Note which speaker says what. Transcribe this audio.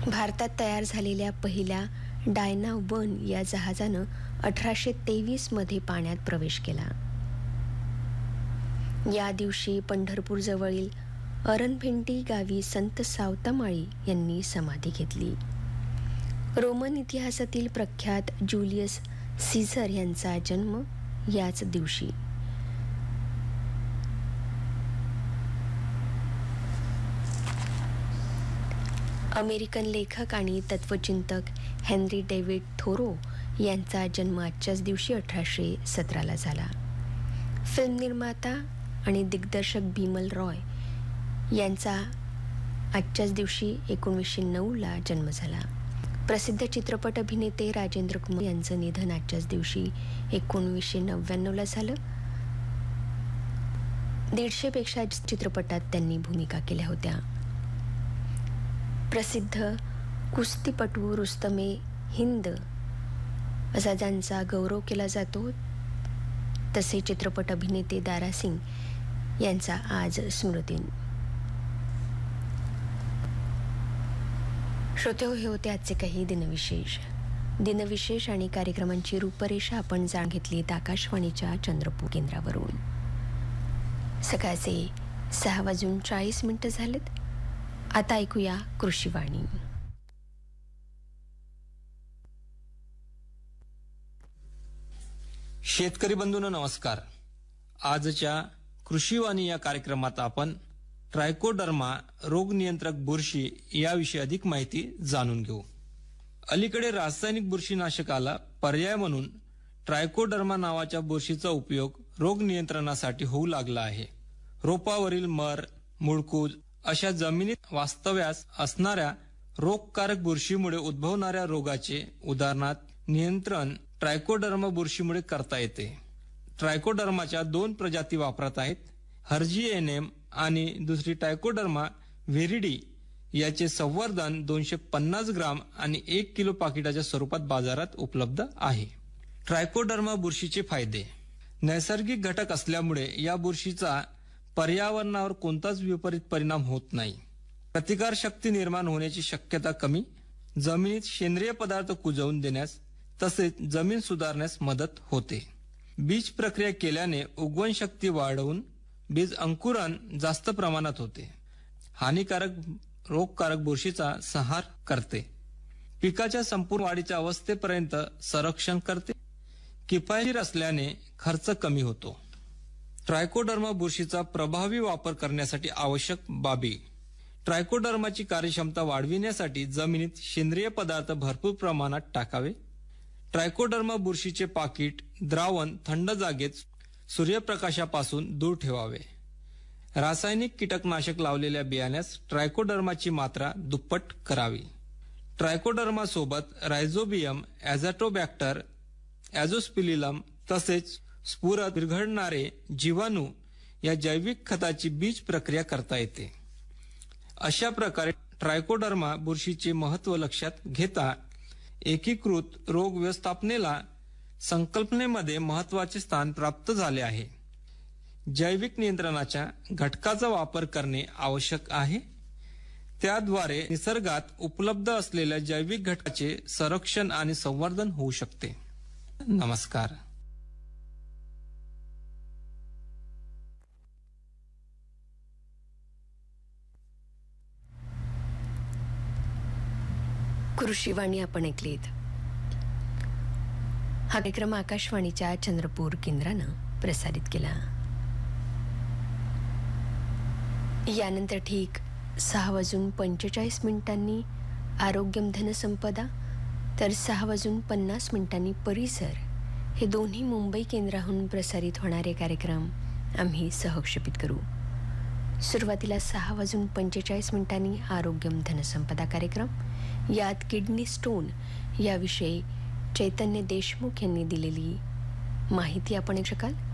Speaker 1: भारतात तयार झालेल्या पहिल्या डायना 1 या जहाजानं 1823 मध्ये पाण्यात प्रवेश केला. या दिवशी पंढरपूर जवळील अरणभिंटी गावी संत सावतामाळी यांनी समाधी घेतली. रोमन इतिहासातील प्रख्यात ज्युलियस सीझर यांचा जन्म याच दिवशी. अमेरिकन लेखक आणि तत्वचिंतक हेनरी डेव्हिड थोरो यांचा जन्म आजच्याच दिवशी 1817 झाला. फिल्म निर्माता आणि दिग्दर्शक बिमल रॉय यांचा आजच्याच दिवशी 1909 जन्म झाला. प्रसिद्ध चित्रपट अभिनेते राजेंद्र कुमार यांचं निधन आजच्याच दिवशी 1999 झालं. 150 पेक्षा चित्रपटात त्यांनी भूमिका केल्या होत्या. प्रसिद्ध कुस्तीपटू रुस्तमे हिंद असा ज्यांचा गौरव केला जातो, तसे चित्रपट अभिनेते दारा सिंग यांचा आज स्मृतिदिन. श्रोते, हे होते आजचे काही दिनविशेष आणि कार्यक्रमांची रूपरेषा आपण जाणून घेतली आकाशवाणीच्या चंद्रपूर केंद्रावरून. सकाळचे 6:40 झालेत. आता ऐकूया कृषीवाणी.
Speaker 2: शेतकरी बंधूंनो नमस्कार. आजच्या कृषीवाणी या कार्यक्रमात आपण ट्रायकोडर्मा रोग नियंत्रक बुरशी याविषयी अधिक माहिती जाणून घेऊ. अलीकडे रासायनिक बुरशीनाशकाला पर्याय म्हणून ट्रायकोडर्मा नावाच्या बुरशीचा उपयोग रोग नियंत्रणासाठी होऊ लागला आहे. रोपावरील मर, मुळकूज अशा जमिनीत वास्तव्यास असणाऱ्या रोगकारक बुरशीमुळे उद्भवणाऱ्या रोगाचे उदाहरणार्थ नियंत्रण ट्रायकोडर्मा बुरशीमुळे करता येते. ट्रायकोडर्माच्या 2 प्रजाती वापरात आहेत. हर्जिएनएम आणि दुसरी ट्रायकोडर्मा व्हिरिडी. याचे संवर्धन 250 ग्राम आणि 1 किलो पाकिटाच्या स्वरूपात बाजारात उपलब्ध आहे. ट्रायकोडर्मा बुरशीचे फायदे. नैसर्गिक घटक असल्यामुळे या बुरशीचा पर्यावरणावर कोणताच विपरीत परिणाम होत नाही. प्रतिकार शक्ती निर्माण होण्याची शक्यता कमी. जमिनीत सेंद्रिय पदार्थ कुजवून देण्यास तसेच जमीन सुधारण्यास मदत होते. बीज प्रक्रिया केल्याने उगवण शक्ती वाढवून बीज अंकुरण जास्त प्रमाणात होते. हानिकारक रोगकारक बुरशीचा संहार करते. पिकाच्या संपूर्ण वाढीच्या अवस्थेपर्यंत संरक्षण करते. किफायतशीर असल्याने खर्च कमी होतो. ट्रायकोडर्मा बुरशीचा प्रभावी वापर करण्यासाठी आवश्यक बाबी. ट्रायकोडर्माची कार्यक्षमता वाढविण्यासाठी जमिनीत सेंद्रिय पदार्थ भरपूर प्रमाणात टाकावे. ट्रायकोडर्मा बुरशीचे पाकिट द्रावण थंड जागेत सूर्यप्रकाशापासून दूर ठेवावे. रासायनिक कीटकनाशक लावलेल्या बियाण्यास ट्रायकोडर्माची मात्रा दुप्पट करावी. ट्रायकोडर्मा सोबत रायझोबियम, ॲझॅटोबॅक्टर, ॲझोस्पिलिलम तसेच स्फुरद विरघळणारे जीवाणू या जैविक खताची बीज प्रक्रिया करता येते. अशा प्रकारे ट्रायकोडर्मा बुरशीचे महत्त्व लक्षात घेता एकीकृत रोग व्यवस्थापनेला संकल्पनेमध्ये महत्त्वाचे स्थान प्राप्त झाले आहे. जैविक नियंत्रणाच्या घटकाचा वापर करणे आवश्यक आहे. त्याद्वारे निसर्गात उपलब्ध असलेल्या जैविक घटकाचे संरक्षण आणि संवर्धन होऊ शकते. नमस्कार.
Speaker 1: कृषीवाणी आपण ऐकलीत. हा कार्यक्रम आकाशवाणीच्या चंद्रपूर केंद्रानं प्रसारित केला. यानंतर ठीक 6:45 आरोग्यम धनसंपदा तर 6:50 परिसर हे दोन्ही मुंबई केंद्राहून प्रसारित होणारे कार्यक्रम आम्ही सहक्षेपित करू. सुरुवातीला 6:45 आरोग्यम धनसंपदा कार्यक्रम. यात किडनी स्टोन याविषयी चैतन्य देशमुख यांनी दिलेली माहिती आपण ऐकू शकाल.